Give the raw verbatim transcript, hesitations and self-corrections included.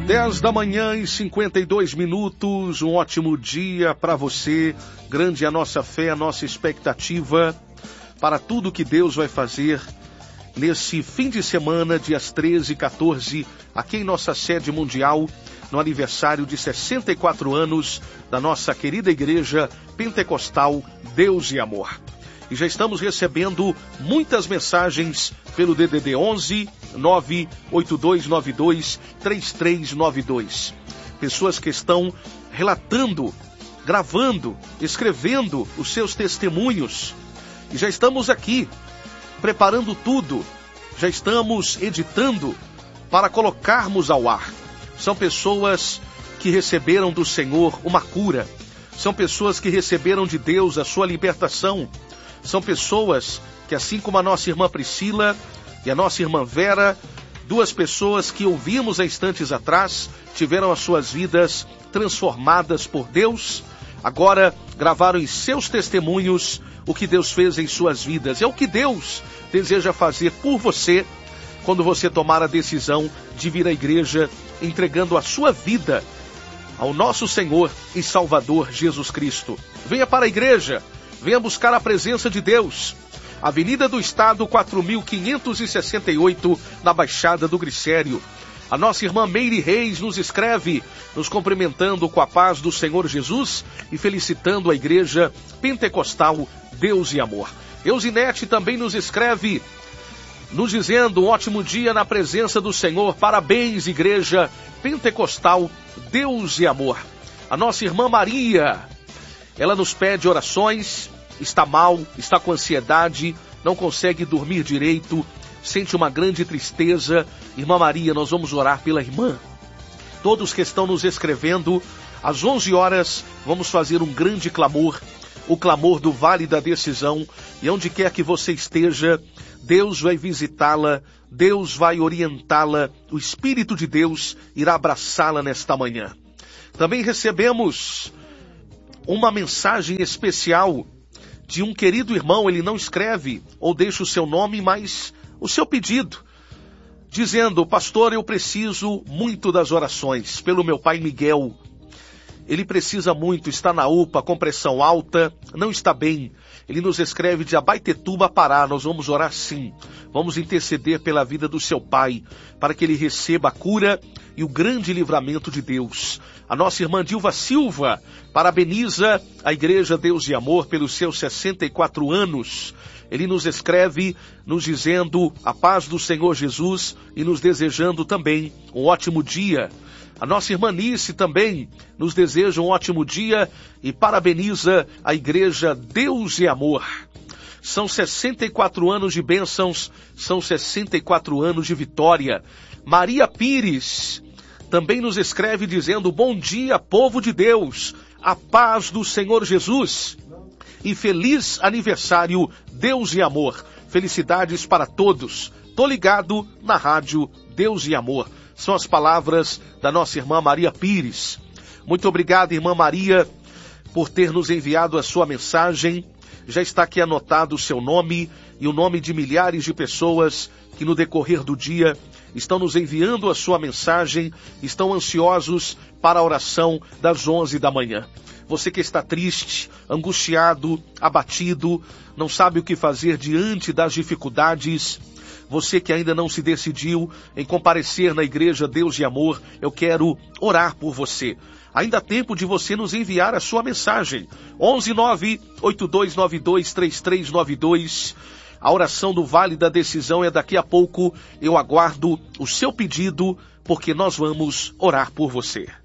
dez da manhã e cinquenta e dois minutos, um ótimo dia para você. Grande a nossa fé, a nossa expectativa para tudo que Deus vai fazer nesse fim de semana, dias treze e quatorze, aqui em nossa sede mundial, no aniversário de sessenta e quatro anos da nossa querida igreja pentecostal Deus e Amor. E já estamos recebendo muitas mensagens pelo D D D onze, nove oito dois nove dois, três três nove dois. Pessoas que estão relatando, gravando, escrevendo os seus testemunhos. E já estamos aqui, preparando tudo. Já estamos editando para colocarmos ao ar. São pessoas que receberam do Senhor uma cura. São pessoas que receberam de Deus a sua libertação. São pessoas que, assim como a nossa irmã Priscila e a nossa irmã Vera, duas pessoas que ouvimos há instantes atrás, tiveram as suas vidas transformadas por Deus, agora gravaram em seus testemunhos o que Deus fez em suas vidas. É o que Deus deseja fazer por você quando você tomar a decisão de vir à igreja, entregando a sua vida ao nosso Senhor e Salvador Jesus Cristo. Venha para a igreja. Venha buscar a presença de Deus. Avenida do Estado, quatro mil quinhentos e sessenta e oito, na Baixada do Glicério. A nossa irmã Meire Reis nos escreve, nos cumprimentando com a paz do Senhor Jesus e felicitando a igreja pentecostal Deus e Amor. Eusinete também nos escreve, nos dizendo um ótimo dia na presença do Senhor. Parabéns, igreja pentecostal Deus e Amor. A nossa irmã Maria, ela nos pede orações, está mal, está com ansiedade, não consegue dormir direito, sente uma grande tristeza. Irmã Maria, nós vamos orar pela irmã. Todos que estão nos escrevendo, às onze horas, vamos fazer um grande clamor, o clamor do Vale da Decisão, e onde quer que você esteja, Deus vai visitá-la, Deus vai orientá-la, o Espírito de Deus irá abraçá-la nesta manhã. Também recebemos uma mensagem especial de um querido irmão. Ele não escreve ou deixa o seu nome, mas o seu pedido, dizendo: pastor, eu preciso muito das orações pelo meu pai Miguel. Ele precisa muito, está na U P A, com pressão alta, não está bem. Ele nos escreve de Abaetetuba, Pará. Nós vamos orar sim. Vamos interceder pela vida do seu pai, para que ele receba a cura e o grande livramento de Deus. A nossa irmã Dilva Silva parabeniza a Igreja Deus e Amor pelos seus sessenta e quatro anos. Ele nos escreve, nos dizendo a paz do Senhor Jesus e nos desejando também um ótimo dia. A nossa irmã Nice também nos deseja um ótimo dia e parabeniza a Igreja Deus e Amor. São sessenta e quatro anos de bênçãos, são sessenta e quatro anos de vitória. Maria Pires também nos escreve dizendo: bom dia, povo de Deus, a paz do Senhor Jesus e feliz aniversário Deus e Amor. Felicidades para todos. Tô ligado na rádio Deus e Amor. São as palavras da nossa irmã Maria Pires. Muito obrigado, irmã Maria, por ter nos enviado a sua mensagem. Já está aqui anotado o seu nome e o nome de milhares de pessoas que no decorrer do dia estão nos enviando a sua mensagem, estão ansiosos para a oração das onze da manhã. Você que está triste, angustiado, abatido, não sabe o que fazer diante das dificuldades, você que ainda não se decidiu em comparecer na Igreja Deus e Amor, eu quero orar por você. Ainda há tempo de você nos enviar a sua mensagem. onze nove oito dois nove dois três três nove dois. A oração do Vale da Decisão é daqui a pouco. Eu aguardo o seu pedido, porque nós vamos orar por você.